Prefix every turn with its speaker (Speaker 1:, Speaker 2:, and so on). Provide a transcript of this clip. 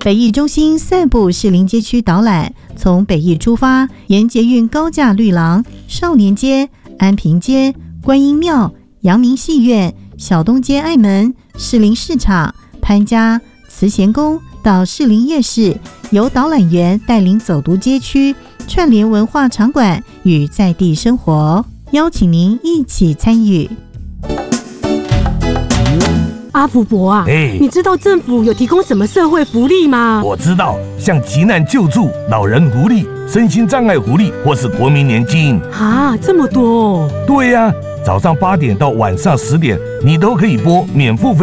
Speaker 1: 北艺中心散步士林街区导览，从北艺出发，沿捷运高架绿廊、少年街、安平街、观音庙、阳明戏院、小东街爱门、士林市场、潘家、慈贤宫到士林夜市，由导览员带领走读街区，串联文化场馆与在地生活，邀请您一起参与。
Speaker 2: 阿福伯啊，你知道政府有提供什么社会福利吗？
Speaker 3: 我知道，像急难救助、老人福利、身心障碍福利或是国民年金
Speaker 2: 啊，这么多哦。
Speaker 3: 对呀，早上8点到晚上10点，你都可以拨免付费